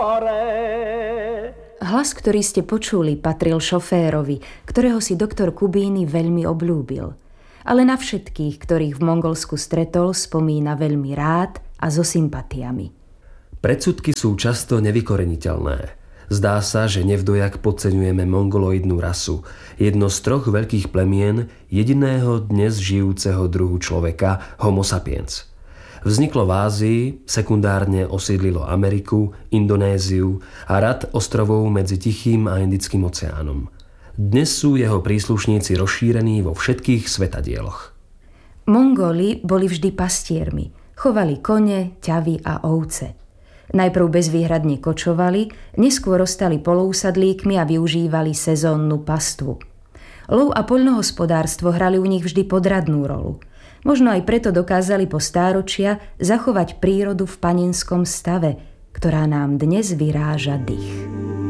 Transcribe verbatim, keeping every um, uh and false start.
Hlas, ktorý ste počuli, patril šoférovi, ktorého si doktor Kubíny veľmi obľúbil. Ale na všetkých, ktorých v Mongolsku stretol, spomína veľmi rád a so sympatiami. Predsudky sú často nevykoreniteľné. Zdá sa, že nevdojak podceňujeme mongoloidnú rasu, jedno z troch veľkých plemien jediného dnes žijúceho druhu človeka, Homo sapiens. Vzniklo v Ázii, sekundárne osídlilo Ameriku, Indonéziu a rad ostrovov medzi Tichým a Indickým oceánom. Dnes sú jeho príslušníci rozšírení vo všetkých svetadieloch. Mongoli boli vždy pastiermi, chovali kone, ťavy a ovce. Najprv bezvýhradne kočovali, neskôr ostali polousadlíkmi a využívali sezónnu pastvu. Lov a poľnohospodárstvo hrali u nich vždy podradnú rolu. Možno aj preto dokázali po stáročia zachovať prírodu v paninskom stave, ktorá nám dnes vyráža dych.